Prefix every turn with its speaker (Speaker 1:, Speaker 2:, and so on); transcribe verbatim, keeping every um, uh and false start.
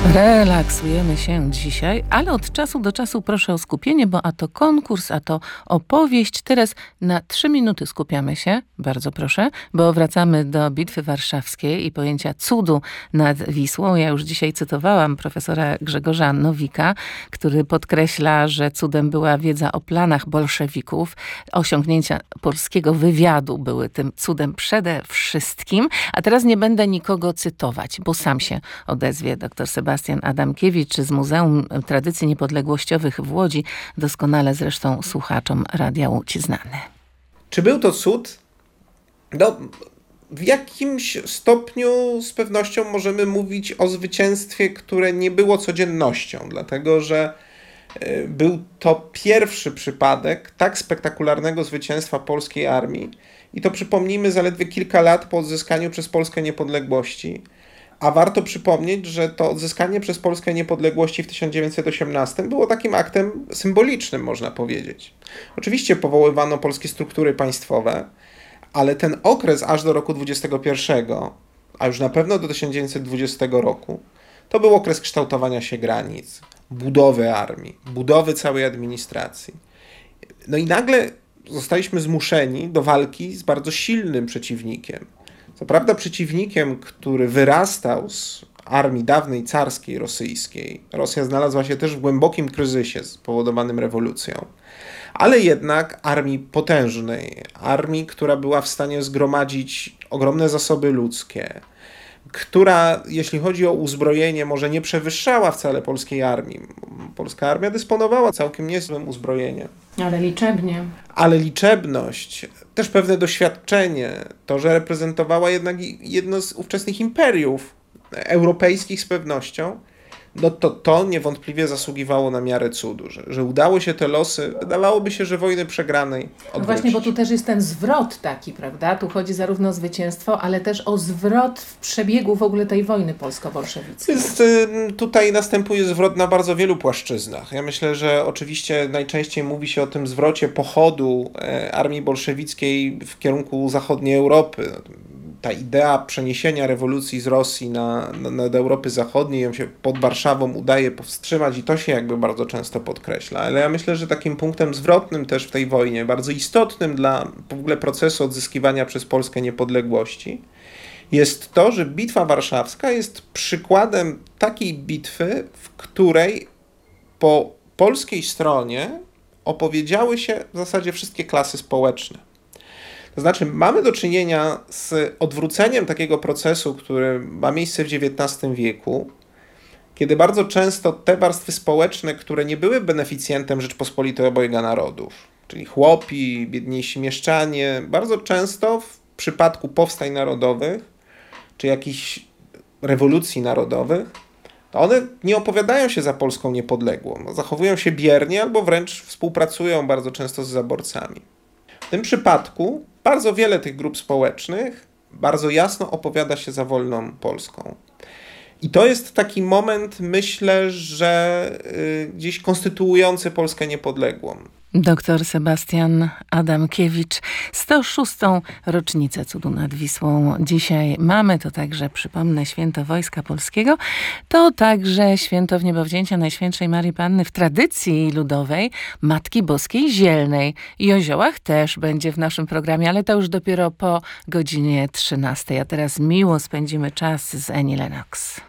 Speaker 1: Relaksujemy się dzisiaj, ale od czasu do czasu proszę o skupienie, bo a to konkurs, a to opowieść. Teraz na trzy minuty skupiamy się, bardzo proszę, bo wracamy do Bitwy Warszawskiej i pojęcia cudu nad Wisłą. Ja już dzisiaj cytowałam profesora Grzegorza Nowika, który podkreśla, że cudem była wiedza o planach bolszewików. Osiągnięcia polskiego wywiadu były tym cudem przede wszystkim. A teraz nie będę nikogo cytować, bo sam się odezwie dr Sebastian Adamkiewicz z Muzeum Tradycji Niepodległościowych w Łodzi, doskonale zresztą słuchaczom Radia Łódź znany.
Speaker 2: Czy był to cud? No, w jakimś stopniu z pewnością możemy mówić o zwycięstwie, które nie było codziennością, dlatego że był to pierwszy przypadek tak spektakularnego zwycięstwa polskiej armii i to przypomnijmy zaledwie kilka lat po odzyskaniu przez Polskę niepodległości. A warto przypomnieć, że to odzyskanie przez Polskę niepodległości w tysiąc dziewięćset osiemnastym było takim aktem symbolicznym, można powiedzieć. Oczywiście powoływano polskie struktury państwowe, ale ten okres aż do roku dwudziestego pierwszego, a już na pewno do tysiąc dziewięćset dwudziestego roku, to był okres kształtowania się granic, budowy armii, budowy całej administracji. No i nagle zostaliśmy zmuszeni do walki z bardzo silnym przeciwnikiem. Co prawda przeciwnikiem, który wyrastał z armii dawnej carskiej rosyjskiej. Rosja znalazła się też w głębokim kryzysie spowodowanym rewolucją. Ale jednak armii potężnej, armii, która była w stanie zgromadzić ogromne zasoby ludzkie, która, jeśli chodzi o uzbrojenie, może nie przewyższała wcale polskiej armii. Polska armia dysponowała całkiem niezłym uzbrojeniem.
Speaker 1: Ale liczebnie.
Speaker 2: Ale liczebność, też pewne doświadczenie, to, że reprezentowała jednak jedno z ówczesnych imperiów europejskich z pewnością, no to to niewątpliwie zasługiwało na miarę cudu, że, że udało się te losy, wydawałoby się, że wojny przegranej odwrócić.
Speaker 1: No właśnie, bo tu też jest ten zwrot taki, prawda? Tu chodzi zarówno o zwycięstwo, ale też o zwrot w przebiegu w ogóle tej wojny polsko-bolszewickiej.
Speaker 2: Jest, tutaj następuje zwrot na bardzo wielu płaszczyznach. Ja myślę, że oczywiście najczęściej mówi się o tym zwrocie pochodu armii bolszewickiej w kierunku zachodniej Europy. Ta idea przeniesienia rewolucji z Rosji na, na, na do Europy Zachodniej, ją się pod Warszawą udaje powstrzymać i to się jakby bardzo często podkreśla. Ale ja myślę, że takim punktem zwrotnym też w tej wojnie, bardzo istotnym dla w ogóle procesu odzyskiwania przez Polskę niepodległości, jest to, że Bitwa Warszawska jest przykładem takiej bitwy, w której po polskiej stronie opowiedziały się w zasadzie wszystkie klasy społeczne. To znaczy mamy do czynienia z odwróceniem takiego procesu, który ma miejsce w dziewiętnastym wieku, kiedy bardzo często te warstwy społeczne, które nie były beneficjentem Rzeczpospolitej obojga narodów, czyli chłopi, biedniejsi mieszczanie, bardzo często w przypadku powstań narodowych czy jakichś rewolucji narodowych, to one nie opowiadają się za Polską niepodległą, no, zachowują się biernie albo wręcz współpracują bardzo często z zaborcami. W tym przypadku bardzo wiele tych grup społecznych bardzo jasno opowiada się za wolną Polską. I to jest taki moment, myślę, że y, gdzieś konstytuujący Polskę niepodległą.
Speaker 1: Doktor Sebastian Adamkiewicz. sto szóstą rocznicę cudu nad Wisłą dzisiaj mamy. To także, przypomnę, święto Wojska Polskiego. To także święto Wniebowzięcia Najświętszej Marii Panny w tradycji ludowej Matki Boskiej Zielnej. I o ziołach też będzie w naszym programie, ale to już dopiero po godzinie trzynastej. A teraz miło spędzimy czas z Annie Lennox.